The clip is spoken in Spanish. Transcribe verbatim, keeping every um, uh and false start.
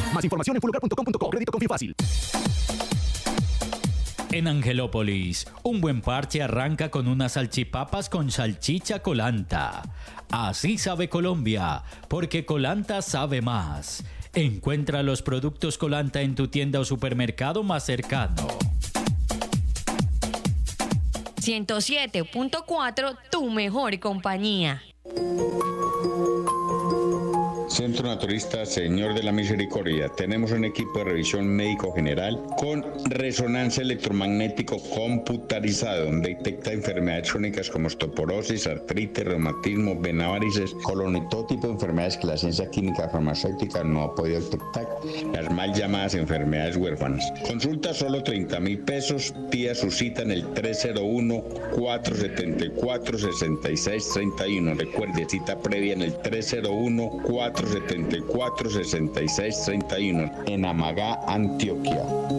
Más información en fulgar punto com punto co. Crédito Confío Fácil. En Angelópolis, un buen parche arranca con unas salchipapas con salchicha Colanta. Así sabe Colombia, porque Colanta sabe más. Encuentra los productos Colanta en tu tienda o supermercado más cercano. ciento siete punto cuatro, tu mejor compañía. Centro Naturista Señor de la Misericordia. Tenemos un equipo de revisión médico general con resonancia electromagnético computarizado, donde detecta enfermedades crónicas como osteoporosis, artritis, reumatismo, venavarices, colon y todo tipo de enfermedades que la ciencia química farmacéutica no ha podido detectar. Las mal llamadas enfermedades huérfanas. Consulta solo treinta mil pesos. Pida su cita en el tres cero uno, cuatro siete cuatro, seis seis tres uno. Recuerde, cita previa en el tres cero uno, cuatro siete cuatro, seis seis tres uno en Amagá, Antioquia.